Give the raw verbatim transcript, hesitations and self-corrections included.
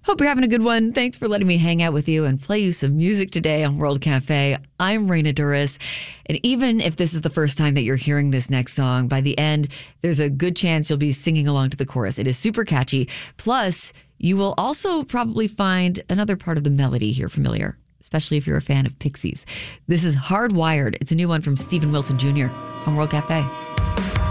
Hope you're having a good one. Thanks for letting me hang out with you and play you some music today on World Cafe. I'm Raina Duras. And even if this is the first time that you're hearing this next song, by the end, there's a good chance you'll be singing along to the chorus. It is super catchy. Plus, you will also probably find another part of the melody here familiar, especially if you're a fan of Pixies. This is Hardwired. It's a new one from Steven Wilson Junior on World Cafe.